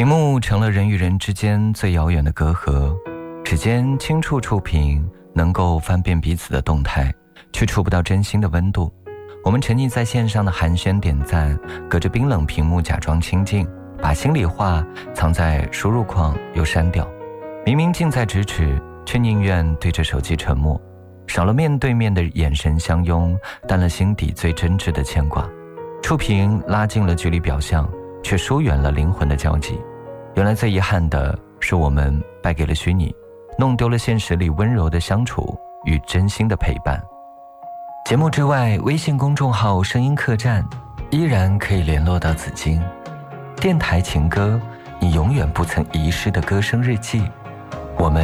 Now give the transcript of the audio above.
屏幕成了人与人之间最遥远的隔阂，指尖轻触触屏，能够翻遍彼此的动态，却触不到真心的温度。我们沉溺在线上的寒暄点赞，隔着冰冷屏幕假装亲近，把心里话藏在输入框又删掉。明明近在咫尺，却宁愿对着手机沉默，少了面对面的眼神相拥，淡了心底最真挚的牵挂。触屏拉近了距离表象，却疏远了灵魂的交集。原来最遗憾的是，我们败给了虚拟，弄丢了现实里温柔的相处与真心的陪伴。节目之外，微信公众号声音客栈依然可以联络到紫金。电台情歌，你永远不曾遗失的歌声日记。我们